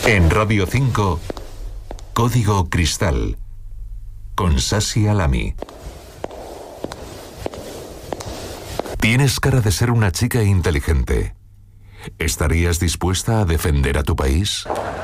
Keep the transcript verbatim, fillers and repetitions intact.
En Radio cinco, Código Cristal, con Sasi Alami. Tienes cara de ser una chica inteligente. ¿Estarías dispuesta a defender a tu país?